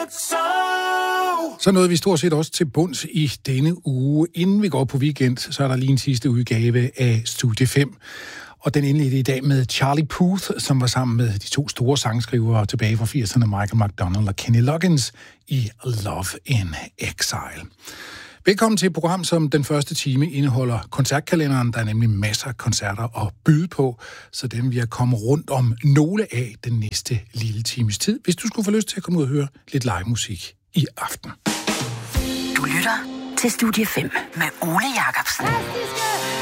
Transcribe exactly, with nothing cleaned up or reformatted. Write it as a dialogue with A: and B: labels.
A: Så nåede vi stort set også til bunds i denne uge. Inden vi går på weekend, så er der lige en sidste udgave af Studie fem. Og den indledte i dag med Charlie Puth, som var sammen med de to store sangskrivere tilbage fra firserne, Michael McDonald og Kenny Loggins, i Love in Exile. Velkommen til et program, som den første time indeholder koncertkalenderen. Der er nemlig masser af koncerter at byde på, så dem vil jeg komme rundt om nogle af den næste lille times tid, hvis du skulle få lyst til at komme ud og høre lidt live musik i aften.
B: Du lytter til Studie fem med Ole Jacobsen.